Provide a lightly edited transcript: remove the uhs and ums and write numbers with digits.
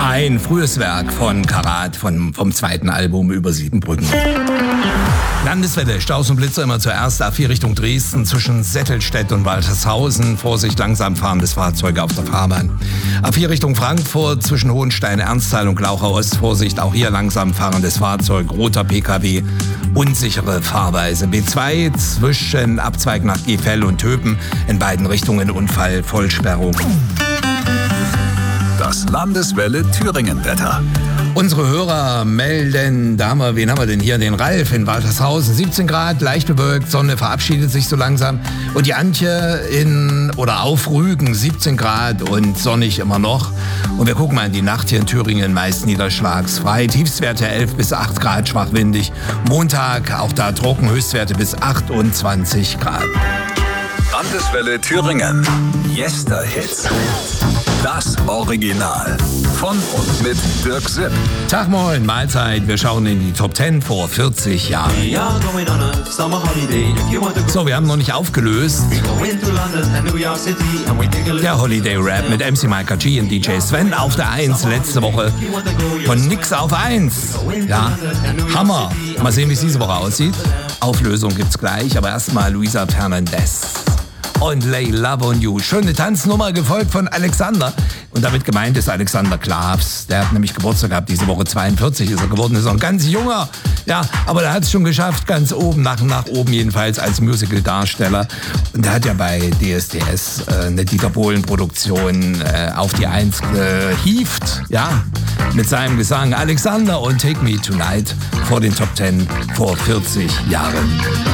Ein frühes Werk von Karat vom zweiten Album Über Siebenbrücken. Landeswelle, Staus und Blitzer immer zuerst. A4 Richtung Dresden zwischen Settelstedt und Waltershausen. Vorsicht, langsam fahrendes Fahrzeuge auf der Fahrbahn. A4 Richtung Frankfurt zwischen Hohenstein, Ernsthal und Glauchau Ost. Vorsicht, auch hier langsam fahrendes Fahrzeug, roter PKW. Unsichere Fahrweise. B2 zwischen Abzweig nach Gefell und Töpen. In beiden Richtungen Unfall, Vollsperrung. Das Landeswelle Thüringen-Wetter. Unsere Hörer melden, wen haben wir denn hier? Den Ralf in Waltershausen, 17 Grad, leicht bewölkt, Sonne verabschiedet sich so langsam. Und die Antje auf Rügen, 17 Grad und sonnig immer noch. Und wir gucken mal in die Nacht hier in Thüringen, meist niederschlagsfrei. Tiefstwerte 11 bis 8 Grad, schwach windig. Montag, auch da trocken, Höchstwerte bis 28 Grad. Landeswelle Thüringen. Yesterhits. Das Original. Von und mit Dirk Sipp. Tag, moin, Mahlzeit. Wir schauen in die Top 10 vor 40 Jahren. So, wir haben noch nicht aufgelöst. Der Holiday Rap mit MC Micah G und DJ Sven auf der 1 letzte Woche. Von nix auf 1. Ja, Hammer. Mal sehen, wie es diese Woche aussieht. Auflösung gibt's gleich, aber erstmal Luisa Fernandez und Lay Love on You. Schöne Tanznummer, gefolgt von Alexander. Und damit gemeint ist Alexander Klavs. Der hat nämlich Geburtstag gehabt, diese Woche 42 ist er geworden, ist noch ein ganz junger. Ja, aber der hat es schon geschafft, ganz oben, nach oben jedenfalls als Musical-Darsteller. Und der hat ja bei DSDS eine Dieter Bohlen-Produktion auf die 1 gehievt. Ja, mit seinem Gesang Alexander und Take Me Tonight vor den Top 10 vor 40 Jahren.